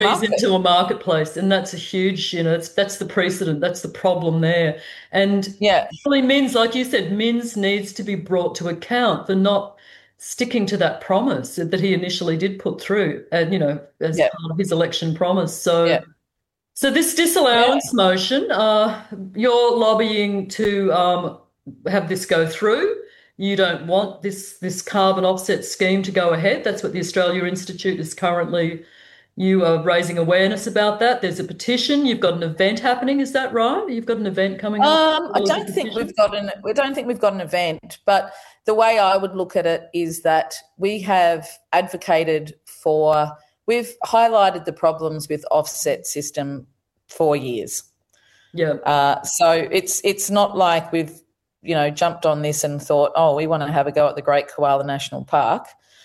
freeze market. into a marketplace, and that's a huge, that's the precedent, that's the problem there. And Yeah, really, Minns, like you said, Minns needs to be brought to account for not sticking to that promise that he initially did put through, and as yeah, part of his election promise. yeah. So this Yeah. disallowance motion, you're lobbying to have this go through. You don't want this carbon offset scheme to go ahead. That's what the Australia Institute is currently. You are raising awareness about that. There's a petition. You've got an event happening. Is that right? You've got an event coming up. I Or is it a don't think petition? we don't think we've got an event, but the way I would look at it is that we have advocated for, we've highlighted the problems with offset system for years. Yeah. So it's not like we've jumped on this and thought, oh, we want to have a go at the Great Koala National Park.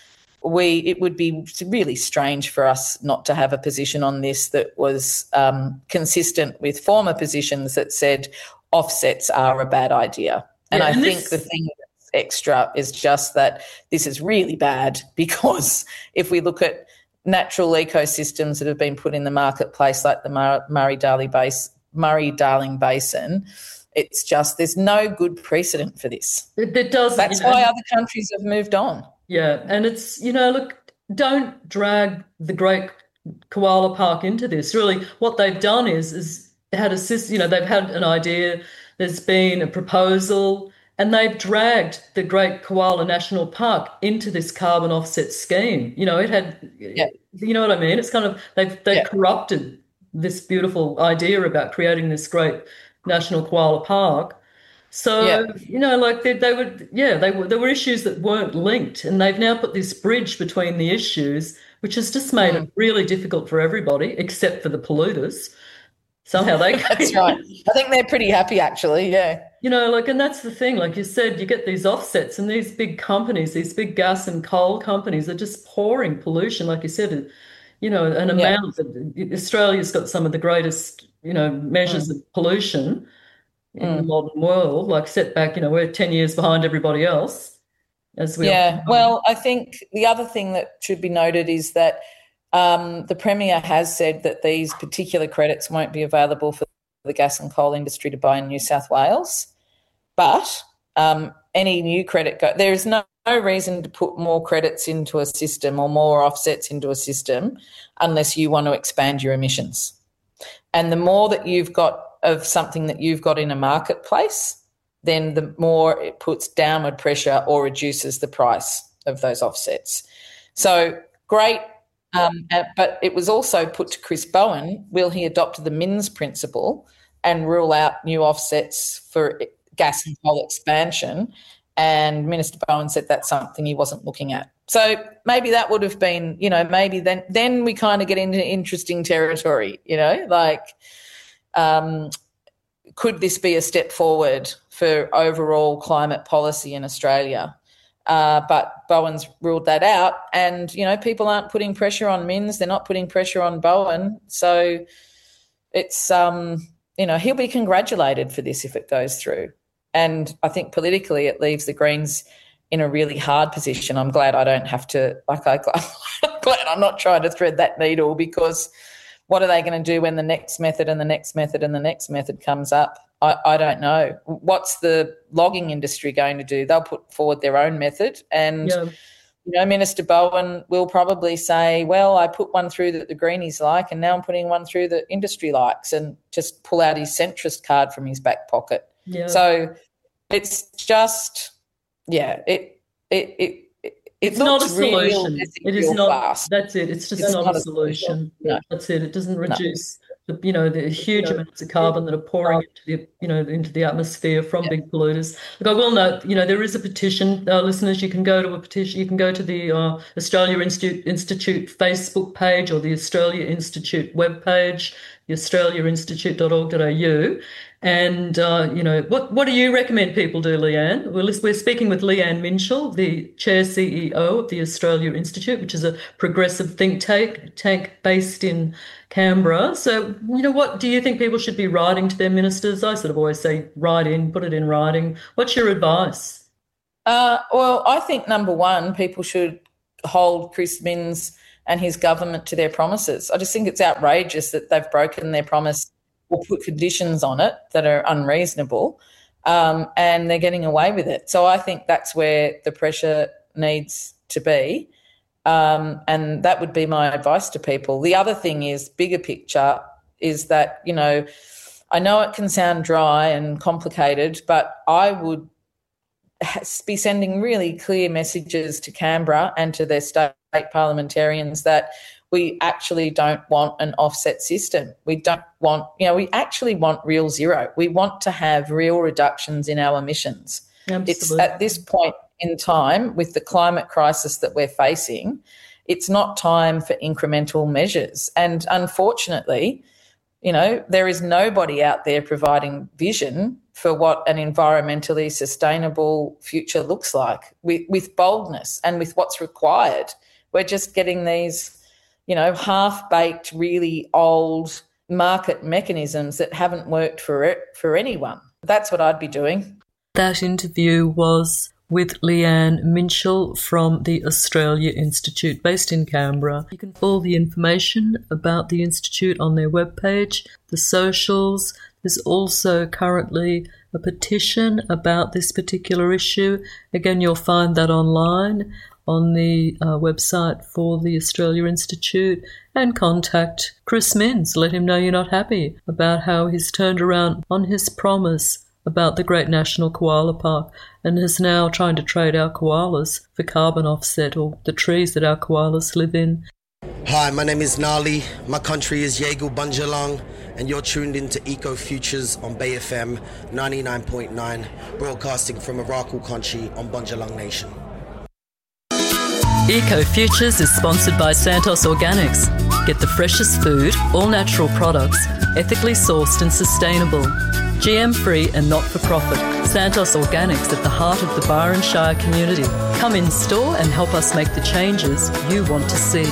It would be really strange for us not to have a position on this that was consistent with former positions that said offsets are a bad idea. And Yeah, I and think the thing that's extra is just that this is really bad because if we look at natural ecosystems that have been put in the marketplace, like the Murray-Darling Basin, it's just there's no good precedent for this. it does. That's why other countries have moved on. Yeah, and it's, look, don't drag the Great Koala Park into this. Really, what they've done is had a system, they've had an idea, there's been a proposal, and they've dragged the Great Koala National Park into this carbon offset scheme. It had, Yeah, you know what I mean? It's kind of they've yeah, corrupted this beautiful idea about creating this great national koala park. yeah. So, like they would, yeah, there were issues that weren't linked, and they've now put this bridge between the issues, which has just made it Mm. really difficult for everybody, except for the polluters. Somehow they, That's right. I think they're pretty happy, actually. Yeah, and that's the thing, like you said, you get these offsets, and these big companies, these big gas and coal companies are just pouring pollution, like you said, an yeah. amount that Australia's got some of the greatest, Mm. measures of pollution in the Mm. modern world, like set back, we're 10 years behind everybody else, as we often Yeah. know. Well, I think the other thing that should be noted is that the Premier has said that these particular credits won't be available for the gas and coal industry to buy in New South Wales. But any new credit, there is no reason to put more credits into a system or more offsets into a system unless you want to expand your emissions. And the more that you've got of something that you've got in a marketplace, then the more it puts downward pressure or reduces the price of those offsets. So great. But it was also put to Chris Bowen, will he adopt the Minns principle and rule out new offsets for gas and coal expansion? And Minister Bowen said that's something he wasn't looking at. So maybe that would have been, maybe then we kind of get into interesting territory, could this be a step forward for overall climate policy in Australia? But Bowen's ruled that out, and people aren't putting pressure on Minns. They're not putting pressure on Bowen, so it's he'll be congratulated for this if it goes through. And I think politically it leaves the Greens in a really hard position. I'm glad I don't have to. I'm glad I'm not trying to thread that needle, because what are they going to do when the next method and the next method and the next method comes up? I don't know. What's the logging industry going to do? They'll put forward their own method, and Yeah. Minister Bowen will probably say, well, I put one through that the Greenies like, and now I'm putting one through that industry likes, and just pull out his centrist card from his back pocket. Yeah. So it's just, yeah, it Not a looks real. solution. It is not. Fast. That's it. It's just It's not not a a solution. solution. No, That's it. It doesn't no. reduce the huge amounts of carbon that are pouring into the atmosphere from big polluters. Look, I will note, there is a petition. Listeners, you can go to a petition. You can go to the Australia Institute Facebook page or the Australia Institute webpage, the australiainstitute.org.au. And, what do you recommend people do, Leanne? We're speaking with Leanne Minshall, the Chair CEO of the Australia Institute, which is a progressive think tank based in Canberra. So, what do you think people should be writing to their ministers? I sort of always say write in, put it in writing. What's your advice? Well, I think number one, people should hold Chris Minns and his government to their promises. I just think it's outrageous that they've broken their promise or put conditions on it that are unreasonable, and they're getting away with it. So I think that's where the pressure needs to be, and that would be my advice to people. The other thing is, bigger picture, is that, you know, I know it can sound dry and complicated, but I would be sending really clear messages to Canberra and to their state parliamentarians that we actually don't want an offset system. We don't want, you know, we actually want real zero. We want to have real reductions in our emissions. Absolutely. It's at this point in time, with the climate crisis that we're facing, it's not time for incremental measures. And unfortunately, you know, there is nobody out there providing vision for what an environmentally sustainable future looks like with boldness and with what's required. We're just getting these, you know, half-baked, really old market mechanisms that haven't worked for anyone. That's what I'd be doing. That interview was with Leanne Minshall from the Australia Institute, based in Canberra. You can find all the information about the Institute on their webpage, the socials. There's also currently a petition about this particular issue. Again, you'll find that online on the website for the Australia Institute, and contact Chris Minns. Let him know you're not happy about how he's turned around on his promise about the Great National Koala Park and is now trying to trade our koalas for carbon offset, or the trees that our koalas live in. Hi, my name is Nali. My country is Yegu Bunjalung, and you're tuned into Eco Futures on Bay FM 99.9, broadcasting from Araku Country on Bunjalung Nation. Eco Futures is sponsored by Santos Organics. Get the freshest food, all natural products, ethically sourced and sustainable. GM-free and not-for-profit. Santos Organics at the heart of the Byron Shire community. Come in store and help us make the changes you want to see.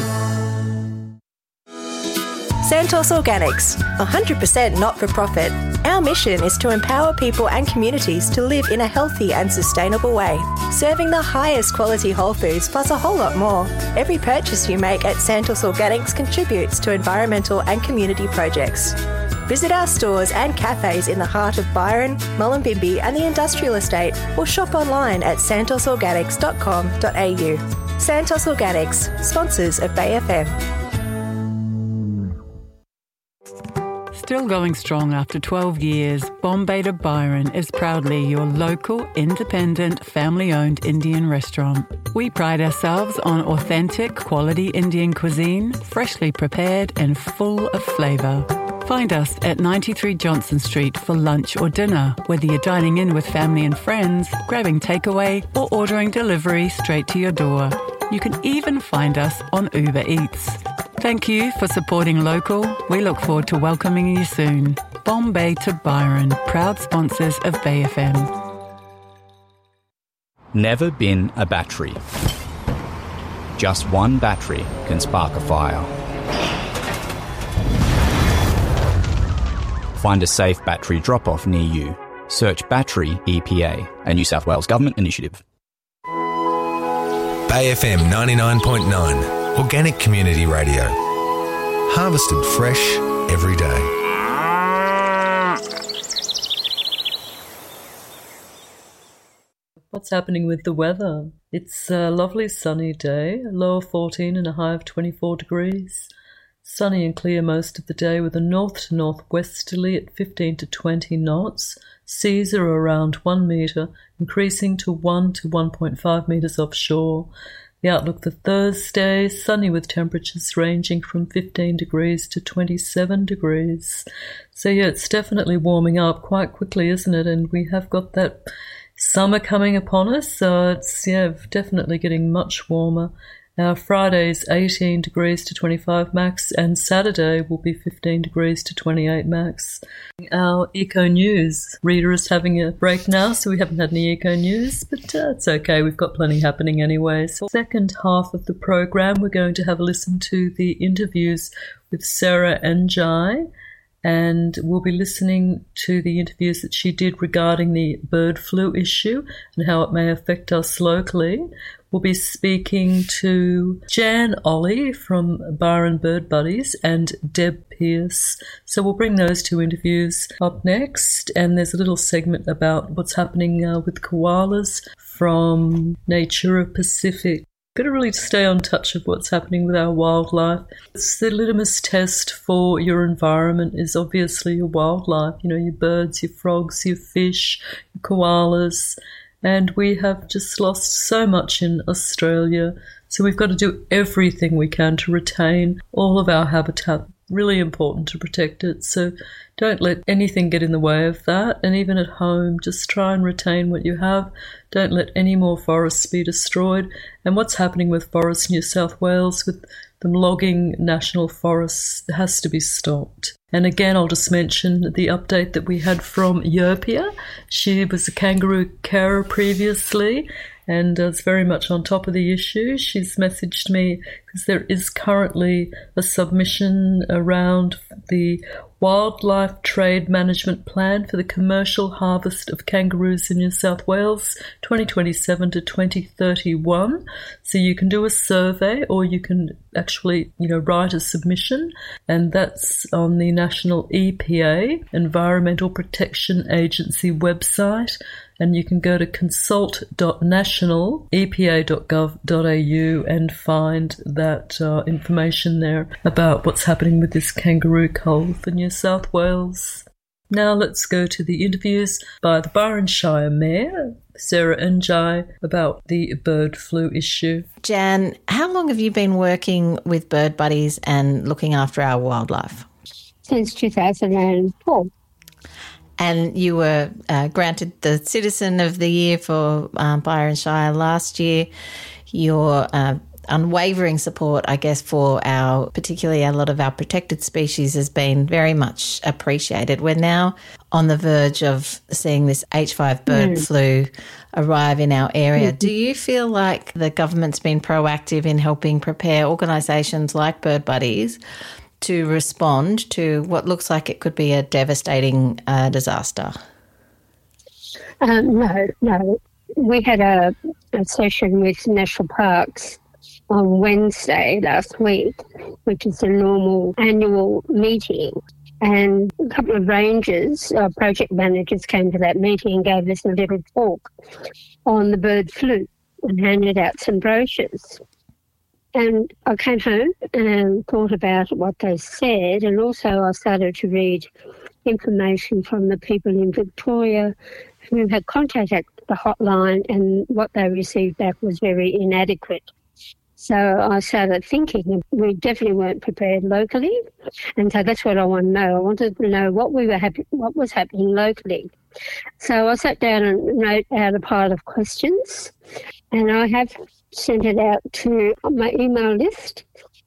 Santos Organics, 100% not-for-profit. Our mission is to empower people and communities to live in a healthy and sustainable way, serving the highest quality whole foods plus a whole lot more. Every purchase you make at Santos Organics contributes to environmental and community projects. Visit our stores and cafes in the heart of Byron, Mullumbimby and the industrial estate, or shop online at santosorganics.com.au. Santos Organics, sponsors of Bay FM. Still going strong after 12 years, Bombay to Byron is proudly your local, independent, family-owned Indian restaurant. We pride ourselves on authentic, quality Indian cuisine, freshly prepared and full of flavour. Find us at 93 Johnson Street for lunch or dinner, whether you're dining in with family and friends, grabbing takeaway or ordering delivery straight to your door. You can even find us on Uber Eats. Thank you for supporting local. We look forward to welcoming you soon. Bombay to Byron, proud sponsors of Bay FM. Never been a battery. Just one battery can spark a fire. Find a safe battery drop-off near you. Search Battery EPA, a New South Wales Government initiative. Bay FM 99.9, organic community radio. Harvested fresh every day. What's happening with the weather? It's a lovely sunny day, a low of 14 and a high of 24 degrees. Sunny and clear most of the day with a north to northwesterly at 15 to 20 knots. Seas are around 1 metre, increasing to 1 to 1.5 metres offshore. The outlook for Thursday, sunny with temperatures ranging from 15 degrees to 27 degrees. So yeah, it's definitely warming up quite quickly, isn't it? And we have got that summer coming upon us, so it's definitely getting much warmer. Friday's 18 degrees to 25 max, and Saturday will be 15 degrees to 28 max. Our Eco News reader is having a break now, so we haven't had any Eco News, but it's okay, we've got plenty happening anyway. So second half of the program, we're going to have a listen to the interviews with Sarah Njai, and we'll be listening to the interviews that she did regarding the bird flu issue and how it may affect us locally. we'll be speaking to Jan Ollie from Byron Bird Buddies and Deb Pearce. So we'll bring those two interviews up next. And there's a little segment about what's happening with koalas from Natura Pacific. Got to really stay on touch of what's happening with our wildlife. It's the litmus test for your environment is obviously your wildlife, your birds, your frogs, your fish, your koalas. And we have just lost so much in Australia. So we've got to do everything we can to retain all of our habitat. Really important to protect it. So don't let anything get in the way of that. And even at home, just try and retain what you have. Don't let any more forests be destroyed. And what's happening with Forests New South Wales, with them logging national forests, has to be stopped. And again, I'll just mention the update that we had from Yerpia. She was a kangaroo carer previously and is very much on top of the issue. She's messaged me because there is currently a submission around the Wildlife Trade Management Plan for the commercial harvest of kangaroos in New South Wales, 2027 to 2031. So you can do a survey or you can actually, write a submission, and that's on the National EPA, Environmental Protection Agency website. And you can go to consult.national.epa.gov.au and find that information there about what's happening with this kangaroo cull for New South Wales. Now let's go to the interviews by the Byron Shire Mayor, Sarah Njai, about the bird flu issue. Jan, how long have you been working with Bird Buddies and looking after our wildlife? Since 2004. And you were granted the Citizen of the Year for Byron Shire last year. Your unwavering support, I guess, for particularly a lot of our protected species has been very much appreciated. We're now on the verge of seeing this H5 bird flu arrive in our area. Do you feel like the government's been proactive in helping prepare organisations like Bird Buddies to respond to what looks like it could be a devastating disaster? No. We had a session with National Parks on Wednesday last week, which is a normal annual meeting. And a couple of rangers, project managers, came to that meeting and gave us a little talk on the bird flu and handed out some brochures. And I came home and thought about what they said, and also I started to read information from the people in Victoria who had contacted the hotline, and what they received back was very inadequate. So I started thinking we definitely weren't prepared locally, and so that's what I want to know. I wanted to know what was happening locally. So I sat down and wrote out a pile of questions, and I have sent it out to my email list,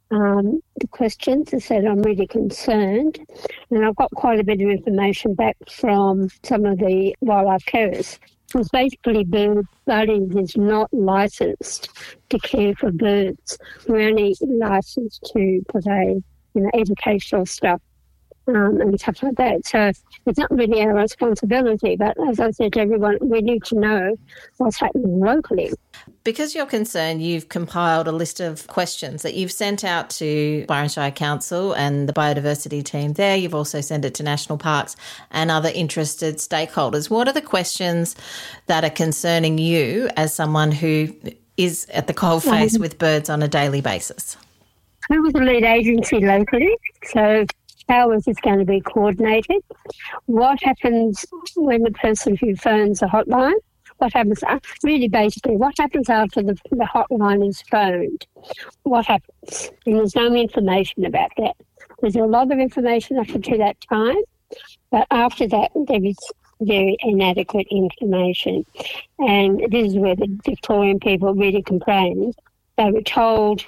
the questions. I said I'm really concerned, and I've got quite a bit of information back from some of the wildlife carers. Because basically Bird Buddies is not licensed to care for birds. We're only licensed to provide, educational stuff and stuff like that. So it's not really our responsibility. But as I said to everyone, we need to know what's happening locally. Because you're concerned, you've compiled a list of questions that you've sent out to Byron Shire Council and the biodiversity team there. You've also sent it to National Parks and other interested stakeholders. What are the questions that are concerning you as someone who is at the coalface with birds on a daily basis? Who was the lead agency locally? So how is this going to be coordinated? What happens when the person who phones the hotline? What happens, really basically, what happens after the hotline is phoned? What happens? And there's no information about that. There's a lot of information up to that time, but after that there is very inadequate information. And this is where the Victorian people really complained. They were told,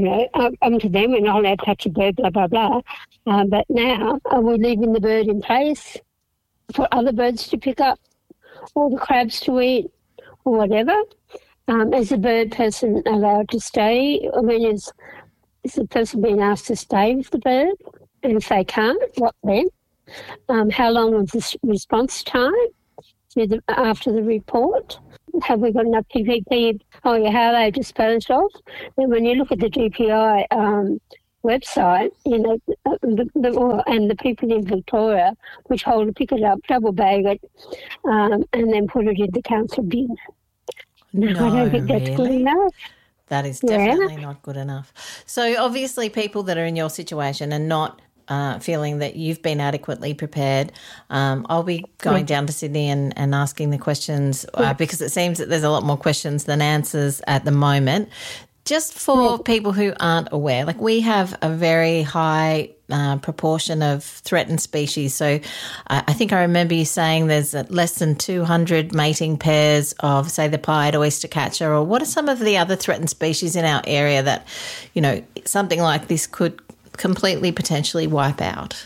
to them, we're not allowed to touch a bird, blah, blah, blah. But now, are we leaving the bird in place for other birds to pick up, or the crabs to eat, or whatever? Is the bird person allowed to stay? I mean, is the person being asked to stay with the bird? And if they can't, what then? How long was the response time after the report? have we got enough PPP? Oh, yeah, how are they disposed of? And when you look at the GPI website, you know, and the people in Victoria, which hold to pick it up, double bag it, and then put it in the council bin. No, I don't think that's good enough. That is definitely not good enough. So obviously people that are in your situation and not feeling that you've been adequately prepared, I'll be going down to Sydney and asking the questions because it seems that there's a lot more questions than answers at the moment. Just for people who aren't aware, like we have a very high proportion of threatened species. So I think I remember you saying there's less than 200 mating pairs of, say, the pied oystercatcher. Or what are some of the other threatened species in our area that, you know, something like this could completely potentially wipe out?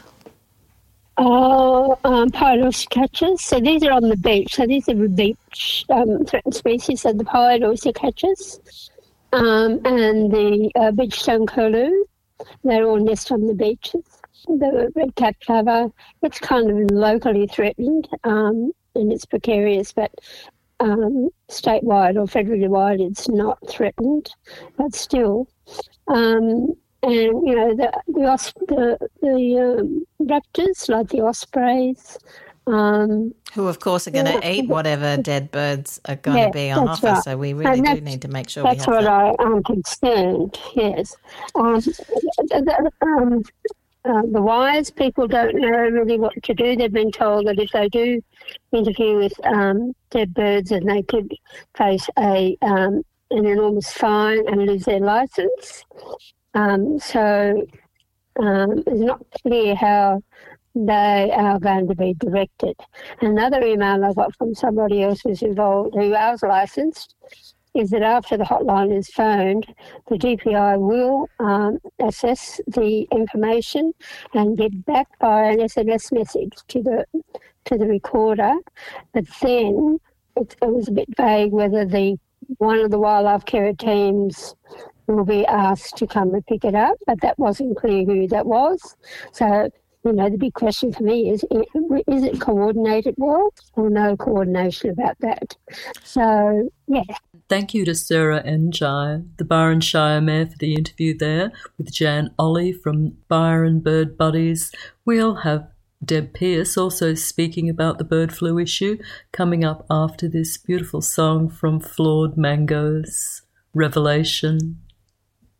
Pied oystercatchers. So these are on the beach. So these are the beach threatened species. So the pied oystercatchers. And the beachstone curlew, they all nest on the beaches. The red-cap plover, it's kind of locally threatened and it's precarious, but statewide or federally wide it's not threatened, but still. And, you know, the raptors, like the ospreys, who, of course, are going to eat whatever dead birds are going to be on offer. Right. So we really do need to make sure we have that. That's what I'm concerned, yes. The wise people don't know really what to do. They've been told that if they do interfere with dead birds, then they could face an enormous fine and lose their licence. So it's not clear how they are going to be directed. Another email I got from somebody else who's involved, who was licensed, is that after the hotline is phoned, the DPI will assess the information and get back by an SMS message to the recorder. But then it was a bit vague whether one of the wildlife carer teams will be asked to come and pick it up, but that wasn't clear who that was. So, you know, the big question for me is it coordinated well or no coordination about that? So, yeah. Thank you to Sarah Njai, the Byron Shire Mayor, for the interview there with Jan Ollie from Byron Bird Buddies. We'll have Deb Pearce also speaking about the bird flu issue coming up after this beautiful song from Flawed Mangoes, Revelation.